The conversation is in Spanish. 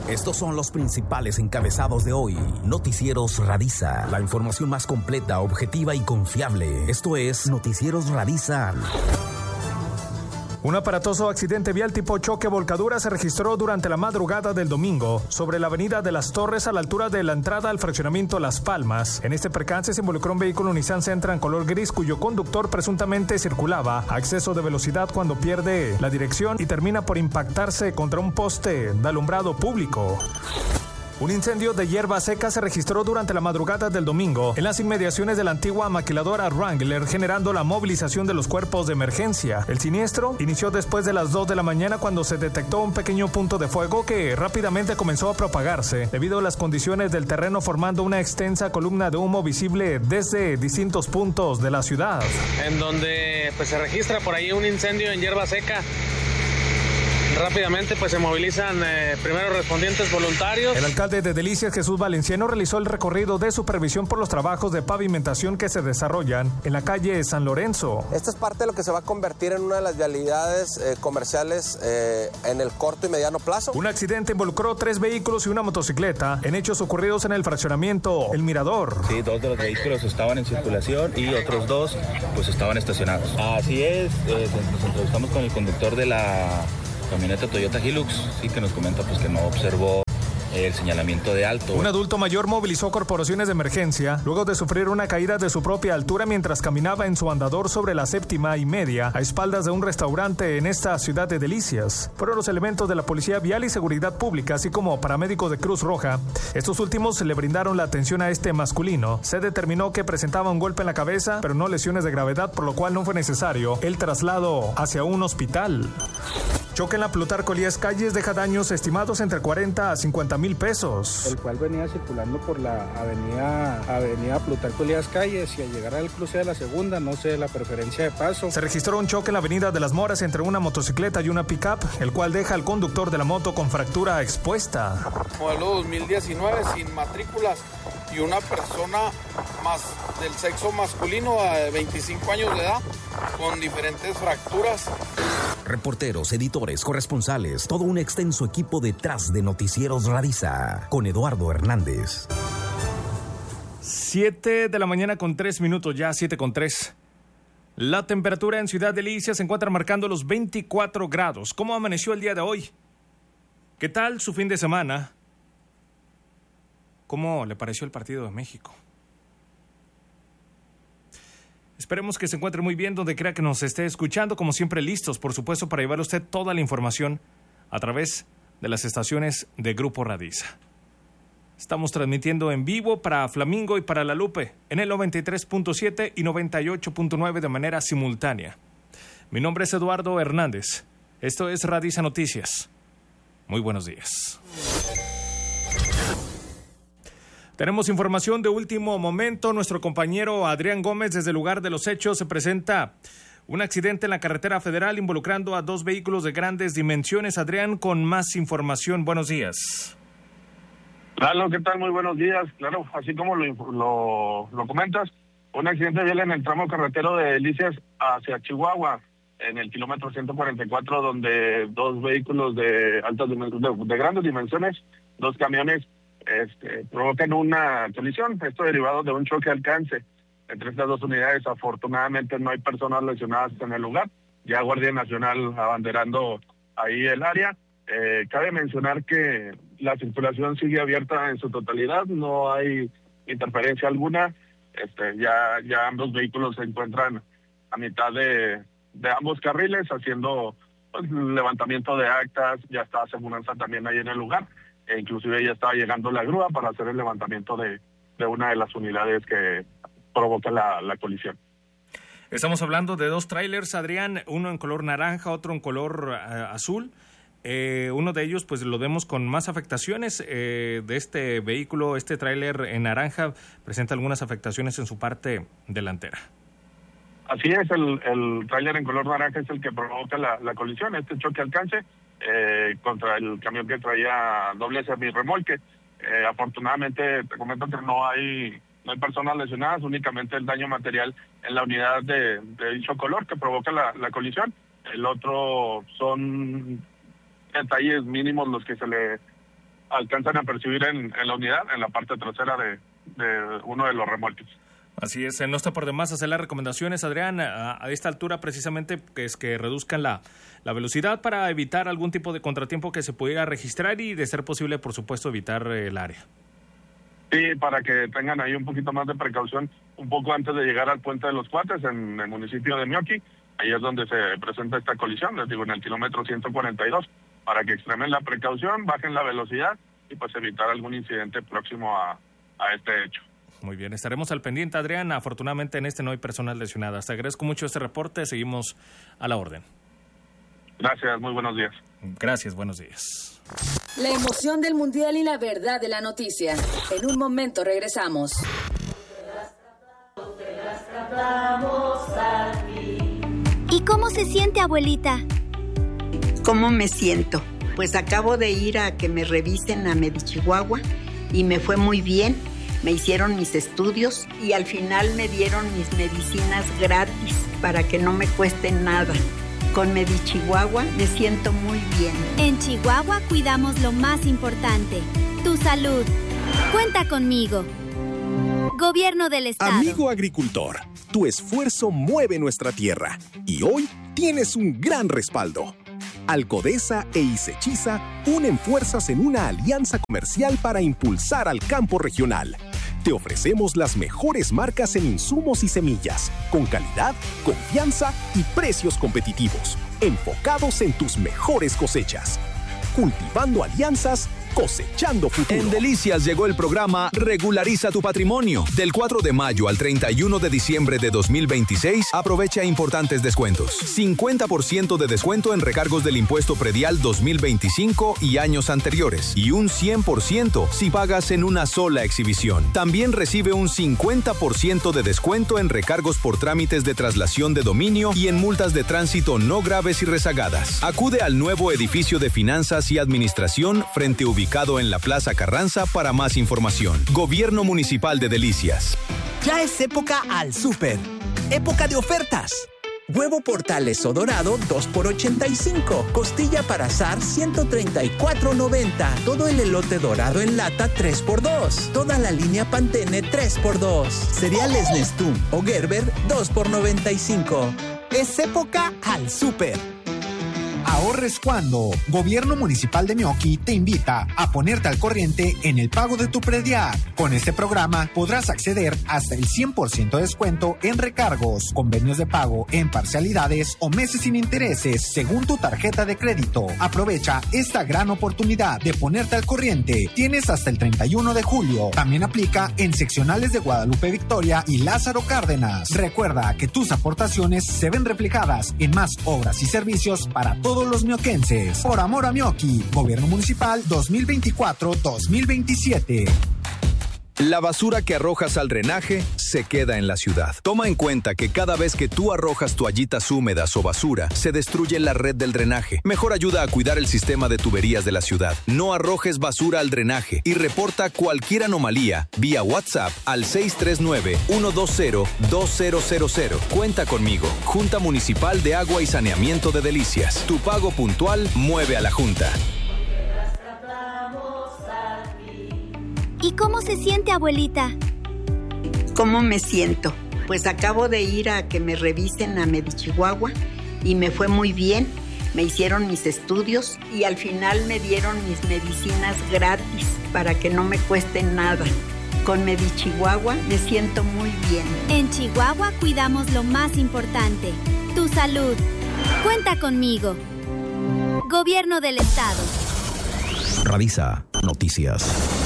Estos son los principales encabezados de hoy. Noticieros Radisa. La información más completa, objetiva y confiable. Esto es Noticieros Radisa. Un aparatoso accidente vial tipo choque volcadura se registró durante la madrugada del domingo sobre la avenida de las Torres a la altura de la entrada al fraccionamiento Las Palmas. En este percance se involucró un vehículo Nissan Sentra en color gris cuyo conductor presuntamente circulaba a exceso de velocidad cuando pierde la dirección y termina por impactarse contra un poste de alumbrado público. Un incendio de hierba seca se registró durante la madrugada del domingo en las inmediaciones de la antigua maquiladora Wrangler, generando la movilización de los cuerpos de emergencia. El siniestro inició después de las 2 de la mañana cuando se detectó un pequeño punto de fuego que rápidamente comenzó a propagarse debido a las condiciones del terreno, formando una extensa columna de humo visible desde distintos puntos de la ciudad. En donde pues se registra por ahí un incendio en hierba seca. Rápidamente pues se movilizan primeros respondientes voluntarios. El alcalde de Delicias, Jesús Valenciano, realizó el recorrido de supervisión por los trabajos de pavimentación que se desarrollan en la calle San Lorenzo. Esta es parte de lo que se va a convertir en una de las vialidades comerciales en el corto y mediano plazo. Un accidente involucró 3 vehículos y una motocicleta en hechos ocurridos en el fraccionamiento El Mirador. Sí, 2 de los vehículos estaban en circulación y otros 2 pues estaban estacionados. Así es, nos entrevistamos con el conductor de la camioneta Toyota Hilux, sí, que nos comenta pues que no observó el señalamiento de alto. Un adulto mayor movilizó corporaciones de emergencia luego de sufrir una caída de su propia altura mientras caminaba en su andador sobre la 7ª y media a espaldas de un restaurante en esta ciudad de Delicias. Fueron los elementos de la Policía Vial y Seguridad Pública, así como paramédicos de Cruz Roja. Estos últimos le brindaron la atención a este masculino. Se determinó que presentaba un golpe en la cabeza, pero no lesiones de gravedad, por lo cual no fue necesario el traslado hacia un hospital. Choque en la Plutarco Elías Calles deja daños estimados entre 40 a 50 mil pesos. El cual venía circulando por la avenida Plutarco Elías Calles y al llegar al cruce de la segunda, no sé la preferencia de paso. Se registró un choque en la avenida de las Moras entre una motocicleta y una pick-up, el cual deja al conductor de la moto con fractura expuesta. Modelo 2019 sin matrículas y una persona más del sexo masculino de 25 años de edad con diferentes fracturas. Reporteros, editores, corresponsales, todo un extenso equipo detrás de Noticieros Radisa, con Eduardo Hernández. 7 de la mañana con 3 minutos, ya 7 con 3. La temperatura en Ciudad Delicias se encuentra marcando los 24 grados. ¿Cómo amaneció el día de hoy? ¿Qué tal su fin de semana? ¿Cómo le pareció el partido de México? Esperemos que se encuentre muy bien donde crea que nos esté escuchando, como siempre listos, por supuesto, para llevar a usted toda la información a través de las estaciones de Grupo Radisa. Estamos transmitiendo en vivo para Flamingo y para La Lupe en el 93.7 y 98.9 de manera simultánea. Mi nombre es Eduardo Hernández. Esto es Radisa Noticias. Muy buenos días. Tenemos información de último momento. Nuestro compañero Adrián Gómez, desde el lugar de los hechos, se presenta un accidente en la carretera federal involucrando a 2 vehículos de grandes dimensiones. Adrián, con más información. Buenos días. Claro, ¿qué tal? Muy buenos días. Claro, así como lo comentas, un accidente vial en el tramo carretero de Delicias hacia Chihuahua, en el kilómetro 144, donde 2 vehículos de altas dimensiones, de grandes dimensiones, 2 camiones, provocan una colisión, esto derivado de un choque de alcance entre estas 2 unidades. Afortunadamente no hay personas lesionadas en el lugar, ya Guardia Nacional abanderando ahí el área. Cabe mencionar que la circulación sigue abierta en su totalidad, no hay interferencia alguna. Ya ambos vehículos se encuentran a mitad de ambos carriles haciendo pues, levantamiento de actas. Ya está aseguranza también ahí en el lugar. Inclusive ya estaba llegando la grúa para hacer el levantamiento de una de las unidades que provoca la colisión. Estamos hablando de 2 tráilers, Adrián, uno en color naranja, otro en color azul. Uno de ellos pues lo vemos con más afectaciones de este vehículo. Este tráiler en naranja presenta algunas afectaciones en su parte delantera. Así es, el tráiler en color naranja es el que provoca la colisión, este choque alcance contra el camión que traía doble semirremolque. Afortunadamente te comento que no hay personas lesionadas, únicamente el daño material en la unidad de dicho color que provoca la colisión. El otro son detalles mínimos los que se le alcanzan a percibir en la unidad, en la parte trasera de uno de los remolques. Así es, no está por demás hacer las recomendaciones, Adrián, a esta altura precisamente, que es que reduzcan la velocidad para evitar algún tipo de contratiempo que se pudiera registrar y, de ser posible, por supuesto, evitar el área. Sí, para que tengan ahí un poquito más de precaución, un poco antes de llegar al Puente de los Cuates, en el municipio de Mioqui. Ahí es donde se presenta esta colisión, les digo, en el kilómetro 142, para que extremen la precaución, bajen la velocidad y pues evitar algún incidente próximo a este hecho. Muy bien, estaremos al pendiente, Adrián. Afortunadamente en este no hay personas lesionadas. Te agradezco mucho este reporte, seguimos a la orden. Gracias, muy buenos días. Gracias, buenos días. La emoción del Mundial y la verdad de la noticia. En un momento regresamos. ¿Y cómo se siente, abuelita? ¿Cómo me siento? Pues acabo de ir a que me revisen a Medichihuahua y me fue muy bien. Me hicieron mis estudios y al final me dieron mis medicinas gratis para que no me cuesten nada. Con Medichihuahua me siento muy bien. En Chihuahua cuidamos lo más importante, tu salud. Cuenta conmigo. Gobierno del Estado. Amigo agricultor, tu esfuerzo mueve nuestra tierra y hoy tienes un gran respaldo. Alcodesa e Isechiza unen fuerzas en una alianza comercial para impulsar al campo regional. Te ofrecemos las mejores marcas en insumos y semillas, con calidad, confianza y precios competitivos, enfocados en tus mejores cosechas. Cultivando alianzas, cosechando futuro. En Delicias llegó el programa Regulariza tu Patrimonio. Del 4 de mayo al 31 de diciembre de 2026, aprovecha importantes descuentos. 50% de descuento en recargos del impuesto predial 2025 y años anteriores. Y un 100% si pagas en una sola exhibición. También recibe un 50% de descuento en recargos por trámites de traslación de dominio y en multas de tránsito no graves y rezagadas. Acude al nuevo edificio de Finanzas y Administración frente ubicado en la Plaza Carranza para más información. Gobierno Municipal de Delicias. Ya es época al súper. Época de ofertas. Huevo Portales o dorado 2 por $85. Costilla para asar 134.90. Todo el elote dorado en lata 3 por $2. Toda la línea Pantene 3 por $2. Cereales Nestum o Gerber 2 por $95. Es época al súper. Ahorres cuando. Gobierno Municipal de Mioqui te invita a ponerte al corriente en el pago de tu predial. Con este programa podrás acceder hasta el 100% de descuento en recargos, convenios de pago en parcialidades o meses sin intereses según tu tarjeta de crédito. Aprovecha esta gran oportunidad de ponerte al corriente. Tienes hasta el 31 de julio. También aplica en seccionales de Guadalupe Victoria y Lázaro Cárdenas. Recuerda que tus aportaciones se ven reflejadas en más obras y servicios para todos los mioquenses. Por amor a Mioqui, Gobierno Municipal 2024-2027. La basura que arrojas al drenaje se queda en la ciudad. Toma en cuenta que cada vez que tú arrojas toallitas húmedas o basura, se destruye la red del drenaje. Mejor ayuda a cuidar el sistema de tuberías de la ciudad. No arrojes basura al drenaje y reporta cualquier anomalía vía WhatsApp al 639-120-2000. Cuenta conmigo. Junta Municipal de Agua y Saneamiento de Delicias. Tu pago puntual mueve a la Junta. ¿Y cómo se siente, abuelita? ¿Cómo me siento? Pues acabo de ir a que me revisen a Medichihuahua y me fue muy bien. Me hicieron mis estudios y al final me dieron mis medicinas gratis para que no me cuesten nada. Con Medichihuahua me siento muy bien. En Chihuahua cuidamos lo más importante, tu salud. Cuenta conmigo. Gobierno del Estado. Radisa Noticias.